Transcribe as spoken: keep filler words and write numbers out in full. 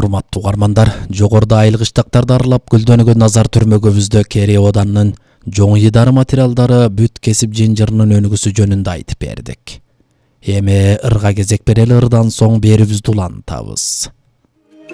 Урматтуу угармандар, жогоруда айыл кыштактарды аралап гүлдөнгөн Назар түрмөгүбүздө Керей Оданынын жоң ыйдары материалдары бүт кесип жынжырынын өнүгүүсү жөнүндө айтып бердик. Эми ырга кезек берели, ырдан соң берүүбүздү улантабыз.